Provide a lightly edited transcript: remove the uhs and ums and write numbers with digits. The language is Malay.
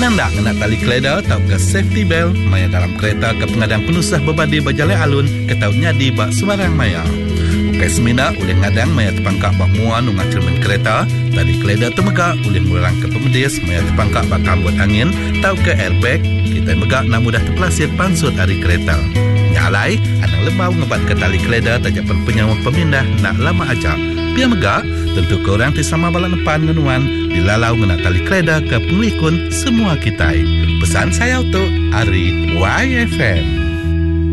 Pengandak nak tali keleda tau ke safety belt maya dalam kereta ke pengadang penusah berbadi berjalai alun ke tau nyadi bak sembarang maya. Ukai semina oleh ngadang maya terpangkak bak muan unga cermin kereta, tali keleda temegak oleh murang ke pemedis maya terpangkak bak kambut angin tau ke airbag, kita megak nak mudah terpelasir pansut hari kereta. Nyalai, anang lebau ngebat ke tali keleda tajapan penyawa pemindah nak lama ajak. Biar megak, tentu korang tisama balak depan ngenuan dilalau ngenak tali keleda ke penglikun semua kita. Pesan saya untuk Ari YFM.